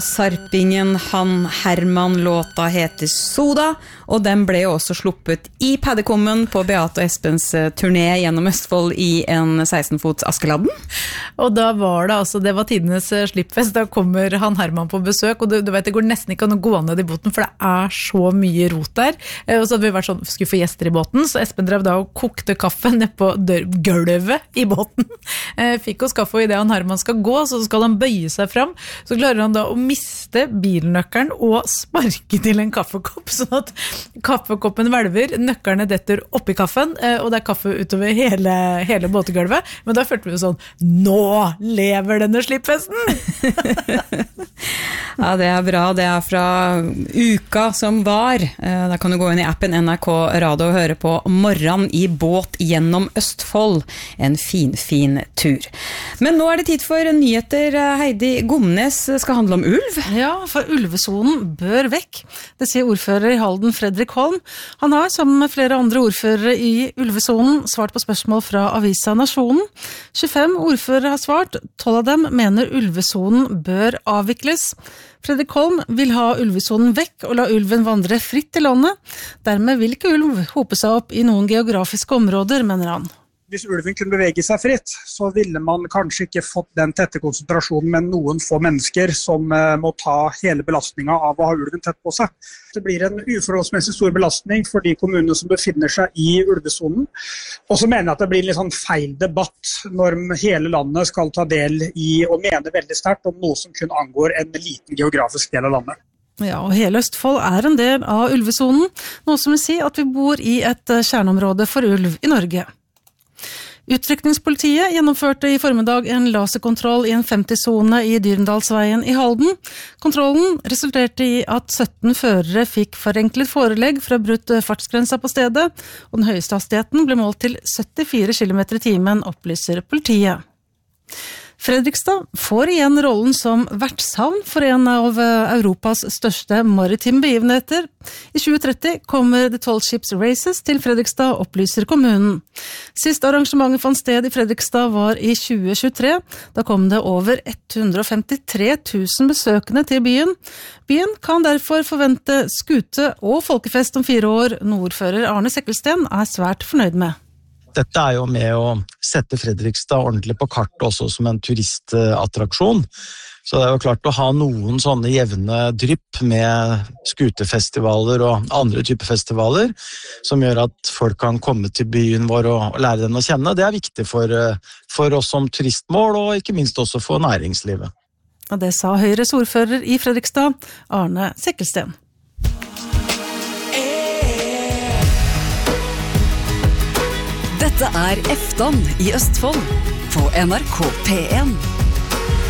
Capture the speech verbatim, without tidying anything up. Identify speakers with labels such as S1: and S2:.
S1: Sarpingen Han Herman låta heter Soda, og den ble også sluppet i Paddekommen på Beate og Espens turné gjennom Østfold i en seksten-fots Askeladden.
S2: Og da var det altså, det var tidenes slippfest, da kommer Han Herman på besøk, og du, du vet, det går nesten ikke an å gå ned i båten, for det er så mye rot der. Og så hadde vi vært sånn, skulle få gjester i båten, så Espen drev da og kokte kaffe ned på dør, gulvet i båten. Fikk oss kaffe, og i det Han Herman skal gå, så skal han bøye seg fram, så klarer han da å miste bilnøkkelen og sparke til en kaffekopp, sånn at kaffekoppen hvelver, nøkkerne detter oppi kaffen, og det er kaffe utover hele, hele båtegulvet. Men da følte vi sånn, nå lever denne slippfesten!
S1: Ja, det er bra. Det er fra uka som var. Da kan du gå inn i appen N R K Radio og høre på Morgen i båt gjennom Østfold. En fin, fin tur. Men nå er det tid for nyheter. Heidi Gomnes skal handle om ulv.
S3: Ja, for ulvesonen bør vekk. Det sier ordfører i Halden, Fredrik Holm. Han har, sammen med flere andre ordførere i ulvesonen, svart på spørsmål fra Avisa Nasjonen. tjuefem ordførere har svart. tolv av dem mener ulvesonen bør avvikles. Fredrik Holm vil ha ulvesonen vekk og la ulven vandre fritt i landet. Dermed vil ikke ulv hope seg opp i noen geografiske områder, mener han.
S4: Hvis ulven kunne bevege seg fritt, så ville man kanskje ikke fått den tette konsentrasjonen med noen få mennesker som uh, må ta hele belastningen av å ha ulven tett på seg. Det blir en uforholdsmessig stor belastning for de kommunene som befinner seg i ulvesonen. Og så mener jeg at det blir en litt sånn feil debatt når hele landet skal ta del i og mene veldig sterkt om noe som kun angår en liten geografisk del av landet.
S3: Ja, og hele Østfold er en del av ulvesonen, noe som vil si at vi bor i et kjerneområde for ulv i Norge. Utrykningspolitiet gjennomførte i formiddag en laserkontroll i en femti-sone i Dyrendalsveien i Halden. Kontrollen resulterte i at sytten førere fikk forenklet forelegg fra brutt fartsgrensa på stedet, og den høyeste hastigheten ble målt til syttifire kilometer i timen, opplyser politiet. Fredrikstad får igjen rollen som vertshavn for en av Europas største maritime begivenheter. I tjue tretti kommer The Tall Ships Races til Fredrikstad, opplyser kommunen. Sist arrangementet fant sted i Fredrikstad var i tjue tjuetre. Da kom det over hundre og femtitre tusen besøkende til byen. Byen kan derfor forvente skute og folkefest om fire år. Ordfører Arne Sekkelsten er svært fornøyd med.
S5: Dette er jo med å sette Fredrikstad ordentlig på kart også som en turistattraksjon. Så det er jo klart å ha noen sånne jevne drypp med skutefestivaler og andre typer festivaler som gjør at folk kan komme til byen vår og lære den å kjenne. Det er viktig for, for oss som turistmål og ikke minst også for næringslivet.
S3: Og det sa Høyres ordfører i Fredrikstad, Arne Sekkelsten.
S6: Dette er Eftan i Østfold på N R K P en.